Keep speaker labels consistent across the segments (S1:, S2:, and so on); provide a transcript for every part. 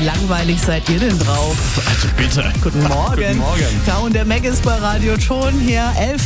S1: Wie langweilig seid ihr denn drauf?
S2: Also bitte.
S1: Guten Morgen.
S2: Guten Morgen.
S1: Ja, und der Meg ist bei Radio Ton hier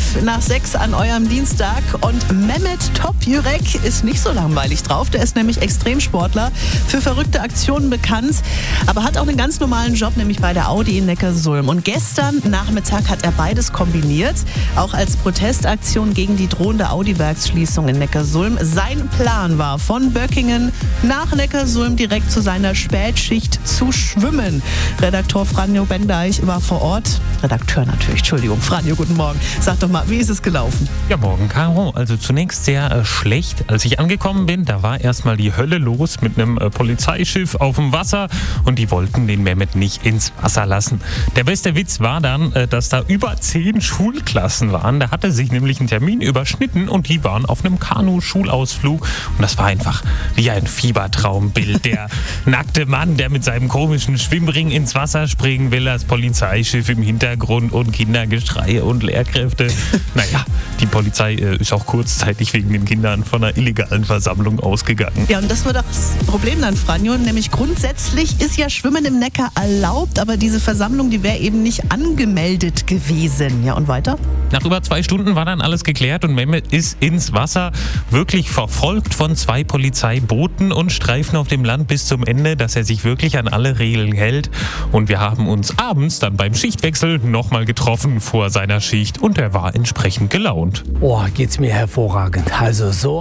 S1: 5:11 an eurem Dienstag. Und Mehmet Topjürek ist nicht so langweilig drauf. Der ist nämlich Extremsportler, für verrückte Aktionen bekannt, aber hat auch einen ganz normalen Job, nämlich bei der Audi in Neckarsulm. Und gestern Nachmittag hat er beides kombiniert, auch als Protestaktion gegen die drohende Audi-Werksschließung in Neckarsulm. Sein Plan war, von Böckingen nach Neckarsulm direkt zu seiner Spätschicht zu schwimmen. Redakteur Franjo Bendeich war vor Ort. Redakteur natürlich, Entschuldigung. Franjo, guten Morgen. Sag doch mal, wie ist es gelaufen?
S3: Ja, morgen, Caro. Also zunächst sehr schlecht. Als ich angekommen bin, da war erstmal die Hölle los mit einem Polizeischiff auf dem Wasser und die wollten den Mehmet nicht ins Wasser lassen. Der beste Witz war dann, dass da über 10 Schulklassen waren. Da hatte sich nämlich ein Termin überschnitten und die waren auf einem Kanu-Schulausflug und das war einfach wie ein Fiebertraumbild. Der nackte Mann, der mit seinem komischen Schwimmring ins Wasser springen will, das Polizeischiff im Hintergrund und Kindergeschrei und Lehrkräfte. Naja, die Polizei ist auch kurzzeitig wegen den Kindern von einer illegalen Versammlung ausgegangen.
S1: Ja, und das war doch das Problem dann, Franjo. Nämlich grundsätzlich ist ja Schwimmen im Neckar erlaubt, aber diese Versammlung, die wäre eben nicht angemeldet gewesen. Ja, und weiter?
S3: Nach über 2 Stunden war dann alles geklärt und Mehmet ist ins Wasser, wirklich verfolgt von 2 Polizeibooten und Streifen auf dem Land bis zum Ende, dass er sich wirklich an alle Regeln hält. Und wir haben uns abends dann beim Schichtwechsel nochmal getroffen vor seiner Schicht und er war entsprechend gelaunt.
S4: Oh, geht's mir hervorragend. Also so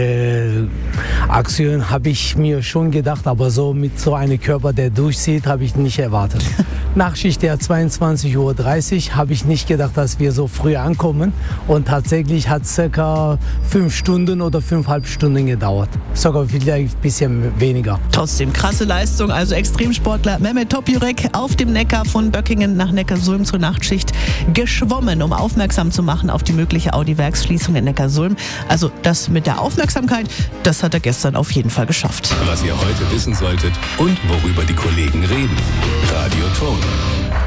S4: eine Aktion habe ich mir schon gedacht, aber so mit so einem Körper, der durchzieht, habe ich nicht erwartet. Nachschicht der 22:30 Uhr habe ich nicht gedacht, dass wir so früh ankommen. Und tatsächlich hat es ca. 5 Stunden oder 5,5 Stunden gedauert. Sogar vielleicht ein bisschen weniger.
S1: Trotzdem krasse Leistung. Also Extremsportler Mehmet Topjürek auf dem Neckar von Böckingen nach Neckarsulm zur Nachtschicht geschwommen, um aufmerksam zu machen auf die mögliche Audi-Werksschließung in Neckarsulm. Also das mit der Aufmerksamkeit, das hat er gestern auf jeden Fall geschafft.
S5: Was ihr heute wissen solltet und worüber die Kollegen reden. Radio Ton.